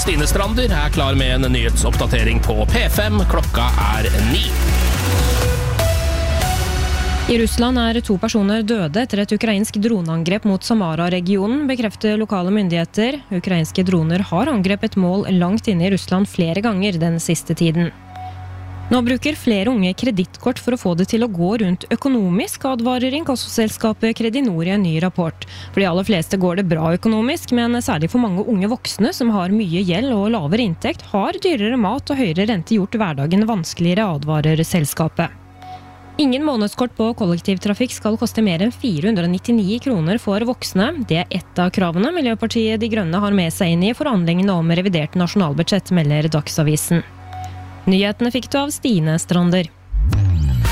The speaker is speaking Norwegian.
Stine Strander klar med en nyhetsoppdatering på P5. Klokka 9. I Russland 2 personer døde etter et ukrainsk droneangrep mot Samara-regionen, bekrefter lokale myndigheter. Ukrainske droner har angrepet mål langt inne i Russland flere ganger den siste tiden. Nå bruker flere unge kredittkort for å få det til å gå rundt økonomisk, advarer inkassoselskapet Credinor i en ny rapport. For de aller fleste går det bra økonomisk, men særlig for mange unge voksne som har mye gjeld og lavere inntekt, har dyrere mat og høyere rente gjort hverdagen vanskeligere, advarer selskapet. Ingen månedskort på kollektivtrafikk skal koste mer enn 499 kroner for voksne. Det ett av kravene Miljøpartiet De Grønne har med seg inn i forhandlingene om revidert nasjonalbudsjett, melder Dagsavisen. Nyhetene fikk du av Stine Strander.